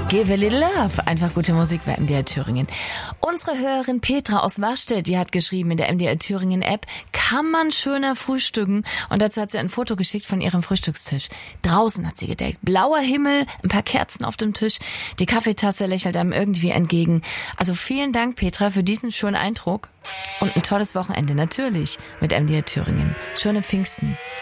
Give a little love. Einfach gute Musik bei MDR Thüringen. Unsere Hörerin Petra aus Warstedt, die hat geschrieben in der MDR Thüringen App, kann man schöner frühstücken? Und dazu hat sie ein Foto geschickt von ihrem Frühstückstisch. Draußen hat sie gedeckt. Blauer Himmel, ein paar Kerzen auf dem Tisch. Die Kaffeetasse lächelt einem irgendwie entgegen. Also vielen Dank, Petra, für diesen schönen Eindruck. Und ein tolles Wochenende natürlich mit MDR Thüringen. Schöne Pfingsten.